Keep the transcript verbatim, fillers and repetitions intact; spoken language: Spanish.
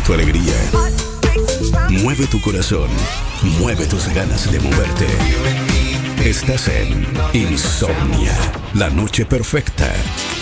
tu alegría. Mueve tu corazón. Mueve tus ganas de moverte. Estás en Insomnia, la noche perfecta.